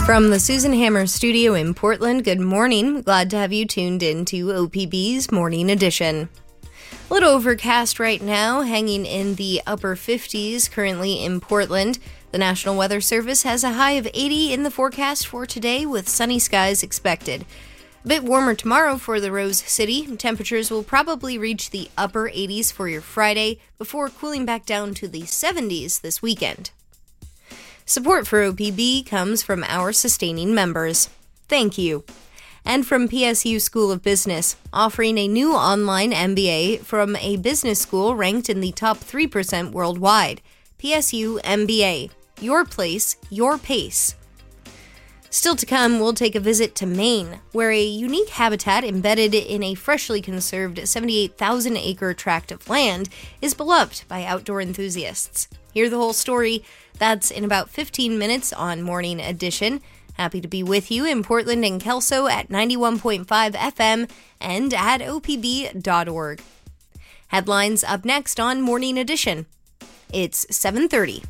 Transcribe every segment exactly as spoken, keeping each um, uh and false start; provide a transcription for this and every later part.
From the Susan Hammer studio in Portland, good morning. Glad to have you tuned in to O P B's Morning Edition. A little overcast right now, hanging in the upper fifties currently in Portland. The National Weather Service has a high of eighty in the forecast for today with sunny skies expected. A bit warmer tomorrow for the Rose City. Temperatures will probably reach the upper eighties for your Friday before cooling back down to the seventies this weekend. Support for O P B comes from our sustaining members. Thank you. And from P S U School of Business, offering a new online M B A from a business school ranked in the top three percent worldwide. P S U M B A. Your place, your pace. Still to come, we'll take a visit to Maine, where a unique habitat embedded in a freshly conserved seventy-eight thousand acre tract of land is beloved by outdoor enthusiasts. Hear the whole story. That's in about fifteen minutes on Morning Edition. Happy to be with you in Portland and Kelso at ninety-one point five F M and at O P B dot org. Headlines up next on Morning Edition. It's seven thirty.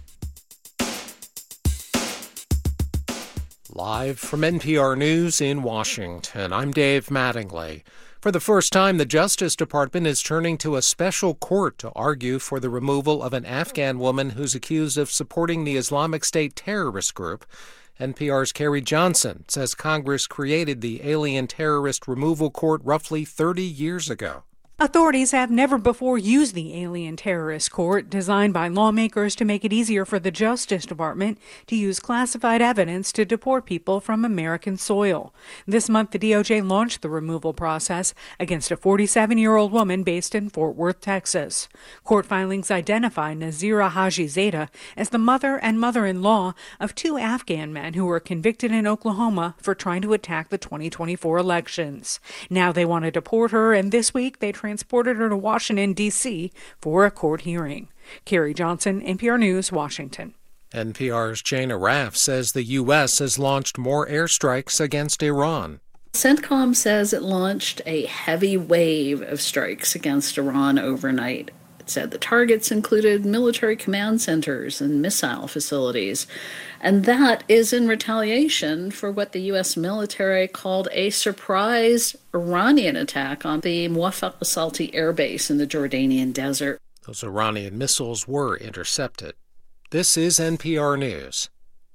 Live from N P R News in Washington, I'm Dave Mattingly. For the first time, the Justice Department is turning to a special court to argue for the removal of an Afghan woman who's accused of supporting the Islamic State terrorist group. N P R's Carrie Johnson says Congress created the Alien Terrorist Removal Court roughly thirty years ago. Authorities have never before used the Alien Terrorist Court, designed by lawmakers to make it easier for the Justice Department to use classified evidence to deport people from American soil. This month, the D O J launched the removal process against a forty-seven-year-old woman based in Fort Worth, Texas. Court filings identify Nazira Haji Zeta as the mother and mother-in-law of two Afghan men who were convicted in Oklahoma for trying to attack the twenty twenty-four elections. Now they want to deport her, and this week they transported her to Washington, D C for a court hearing. Carrie Johnson, N P R News, Washington. N P R's Jana Raff says the U S has launched more airstrikes against Iran. CENTCOM says it launched a heavy wave of strikes against Iran overnight. It said the targets included military command centers and missile facilities. And that is in retaliation for what the U S military called a surprise Iranian attack on the Muwaffaq al-Salti air base in the Jordanian desert. Those Iranian missiles were intercepted. This is N P R News.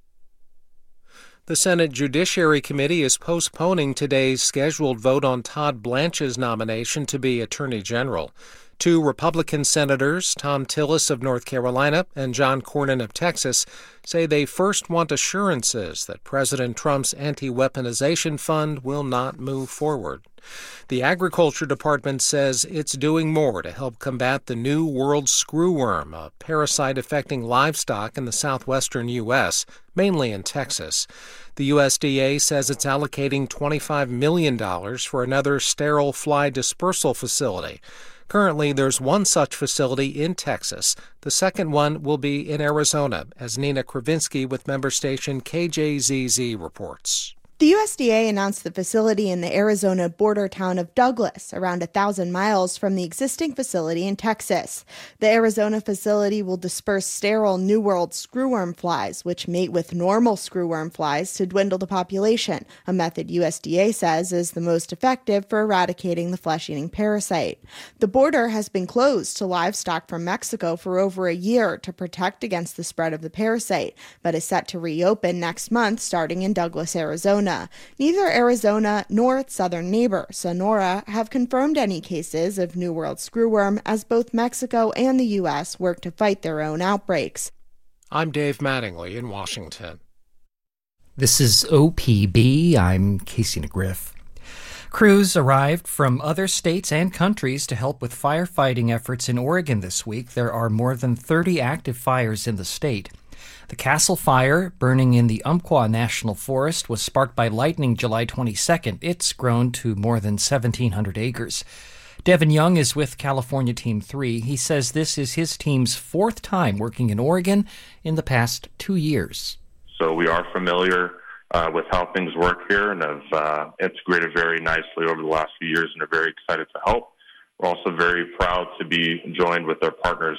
The Senate Judiciary Committee is postponing today's scheduled vote on Todd Blanche's nomination to be Attorney General. Two Republican senators, Tom Tillis of North Carolina and John Cornyn of Texas, say they first want assurances that President Trump's anti-weaponization fund will not move forward. The Agriculture Department says it's doing more to help combat the New World screwworm, a parasite affecting livestock in the southwestern U S, mainly in Texas. The U S D A says it's allocating twenty-five million dollars for another sterile fly dispersal facility. Currently, there's one such facility in Texas. The second one will be in Arizona, as Nina Kravinsky with member station K J Z Z reports. The U S D A announced the facility in the Arizona border town of Douglas, around one thousand miles from the existing facility in Texas. The Arizona facility will disperse sterile New World screwworm flies, which mate with normal screwworm flies to dwindle the population, a method U S D A says is the most effective for eradicating the flesh-eating parasite. The border has been closed to livestock from Mexico for over a year to protect against the spread of the parasite, but is set to reopen next month, starting in Douglas, Arizona. Neither Arizona nor its southern neighbor, Sonora, have confirmed any cases of New World screwworm, as both Mexico and the U S work to fight their own outbreaks. I'm Dave Mattingly in Washington. This is O P B. I'm Casey McGriff. Crews arrived from other states and countries to help with firefighting efforts in Oregon this week. There are more than thirty active fires in the state. The Castle Fire, burning in the Umpqua National Forest, was sparked by lightning July twenty-second. It's grown to more than seventeen hundred acres. Devin Young is with California Team three. He says this is his team's fourth time working in Oregon in the past two years. So we are familiar uh, with how things work here and have uh, integrated very nicely over the last few years and are very excited to help. We're also very proud to be joined with our partners